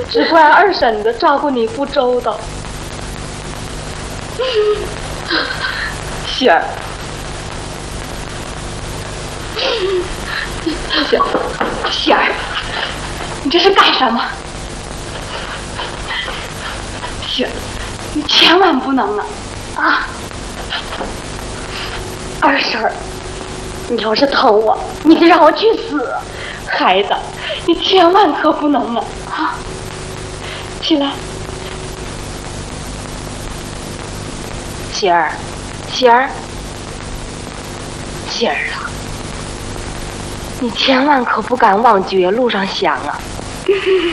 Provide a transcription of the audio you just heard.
只怪二婶子照顾你不周到。喜儿，喜儿，你这是干什么？喜儿，你千万不能啊！二婶儿，你要是疼我，你就让我去死。孩子，你千万可不能啊！起来，喜儿，喜儿，喜儿啊，你千万可不敢往绝路上想啊！